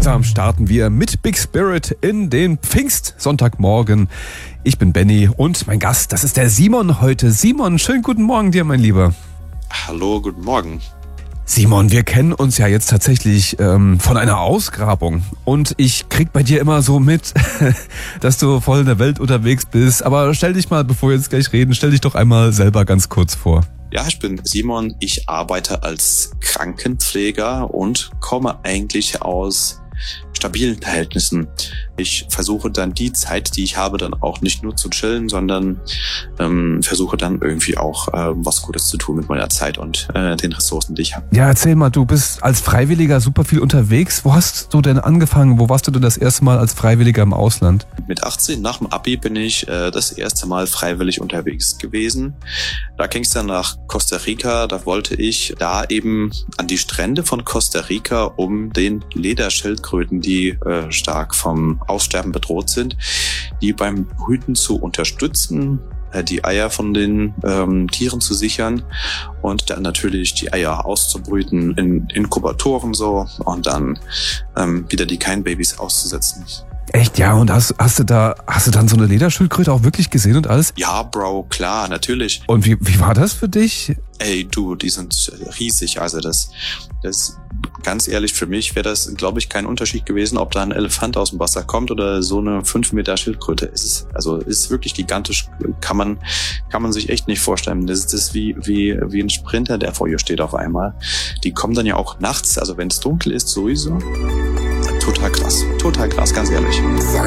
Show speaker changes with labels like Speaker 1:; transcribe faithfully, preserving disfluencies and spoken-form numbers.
Speaker 1: Gemeinsam starten wir mit Big Spirit in den Pfingstsonntagmorgen. Ich bin Benny und mein Gast, das ist der Simon heute. Simon, schönen guten Morgen dir, mein Lieber.
Speaker 2: Hallo, guten Morgen.
Speaker 1: Simon, wir kennen uns ja jetzt tatsächlich ähm, von einer Ausgrabung und ich krieg bei dir immer so mit, dass du voll in der Welt unterwegs bist. Aber stell dich mal, bevor wir jetzt gleich reden, stell dich doch einmal selber ganz kurz vor.
Speaker 2: Ja, ich bin Simon, ich arbeite als Krankenpfleger und komme eigentlich aus stabilen Verhältnissen. Ich versuche dann die Zeit, die ich habe, dann auch nicht nur zu chillen, sondern ähm, versuche dann irgendwie auch äh, was Gutes zu tun mit meiner Zeit und äh, den Ressourcen, die ich habe.
Speaker 1: Ja, erzähl mal, du bist als Freiwilliger super viel unterwegs. Wo hast du denn angefangen? Wo warst du denn das erste Mal als Freiwilliger im Ausland?
Speaker 2: Mit achtzehn, nach dem Abi, bin ich äh, das erste Mal freiwillig unterwegs gewesen. Da ging es dann nach Costa Rica. Da wollte ich da eben an die Strände von Costa Rica, um den Lederschildkröten, die äh, stark vom Aussterben bedroht sind, die beim Brüten zu unterstützen, äh, die Eier von den ähm, Tieren zu sichern und dann natürlich die Eier auszubrüten in Inkubatoren so und dann ähm, wieder die Keinbabys auszusetzen.
Speaker 1: Echt, ja, und hast, hast du da, hast du dann so eine Lederschildkröte auch wirklich gesehen und alles?
Speaker 2: Ja, Bro, klar, natürlich.
Speaker 1: Und wie, wie war das für dich?
Speaker 2: Ey, du, die sind riesig, also das, das, ganz ehrlich, für mich wäre das, glaube ich, kein Unterschied gewesen, ob da ein Elefant aus dem Wasser kommt oder so eine fünf Meter Schildkröte. Es ist, also, ist wirklich gigantisch, kann man, kann man sich echt nicht vorstellen. Das ist das wie, wie, wie ein Sprinter, der vor ihr steht auf einmal. Die kommen dann ja auch nachts, also wenn es dunkel ist, sowieso. Total krass, total krass, ganz ehrlich.